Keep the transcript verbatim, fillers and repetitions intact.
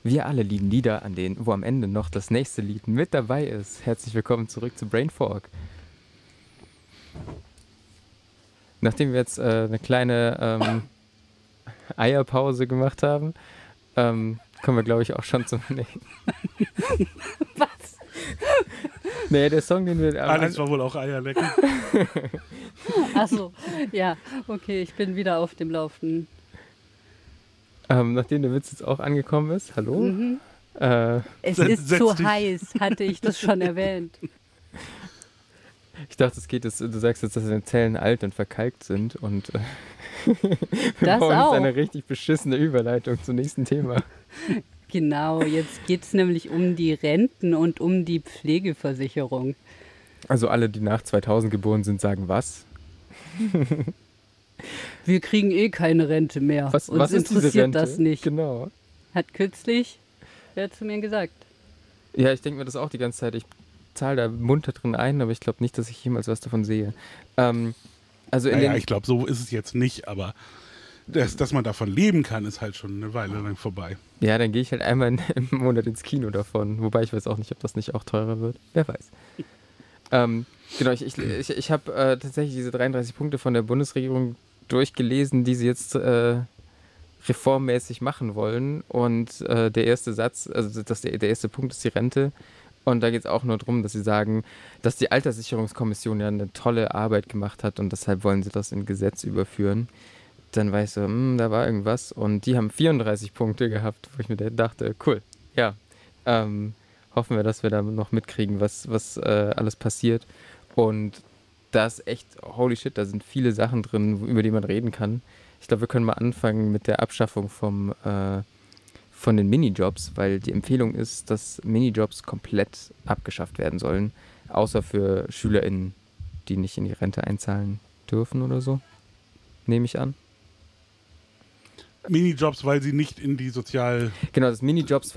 Wir alle lieben Lieder, an denen, wo am Ende noch das nächste Lied mit dabei ist. Herzlich willkommen zurück zu Brainfork. Nachdem wir jetzt äh, eine kleine ähm, Eierpause gemacht haben, ähm, kommen wir, glaube ich, auch schon zum... Nee. Was? Nee, der Song, den wir... Alex war wohl auch Eierlecken. Achso, ja, okay, ich bin wieder auf dem Laufenden. Ähm, nachdem der Witz jetzt auch angekommen ist, hallo? Mhm. Äh, Es Setz- ist setz zu dich. heiß, hatte ich das schon erwähnt. ich dachte, es geht jetzt, du sagst jetzt, dass deine Zellen alt und verkalkt sind und äh, wir Das brauchen auch. jetzt eine richtig beschissene Überleitung zum nächsten Thema. Genau, jetzt geht es nämlich um die Renten und um die Pflegeversicherung. Also alle, die nach zweitausend geboren sind, sagen was? Wir kriegen eh keine Rente mehr. Was, Uns was ist diese interessiert Rente? das nicht. Genau. Hat kürzlich wer zu mir gesagt. Ja, ich denke mir das auch die ganze Zeit. Ich zahle da munter drin ein, aber ich glaube nicht, dass ich jemals was davon sehe. Ähm, also in Naja, den, ich glaube, so ist es jetzt nicht, aber das, dass man davon leben kann, ist halt schon eine Weile lang vorbei. ja, dann gehe ich halt einmal in, im Monat ins Kino davon. Wobei ich weiß auch nicht, ob das nicht auch teurer wird. Wer weiß. ähm, genau, ich, ich, ich, ich habe äh, tatsächlich diese dreiunddreißig Punkte von der Bundesregierung durchgelesen, die sie jetzt äh, reformmäßig machen wollen. Und äh, der erste Satz, also das, der, der erste Punkt ist die Rente. Und da geht es auch nur darum, dass sie sagen, dass die Alterssicherungskommission ja eine tolle Arbeit gemacht hat und deshalb wollen sie das in Gesetz überführen. Dann war ich so, hm, da war irgendwas. Und die haben vierunddreißig Punkte gehabt, wo ich mir dachte, cool, ja, ähm, hoffen wir, dass wir da noch mitkriegen, was, was äh, alles passiert. Und da ist echt, holy shit, da sind viele Sachen drin, über die man reden kann. Ich glaube, wir können mal anfangen mit der Abschaffung vom, äh, von den Minijobs, weil die Empfehlung ist, dass Minijobs komplett abgeschafft werden sollen, außer für SchülerInnen, die nicht in die Rente einzahlen dürfen oder so, nehme ich an. Minijobs, weil sie nicht in die Sozial... Genau, das Minijobs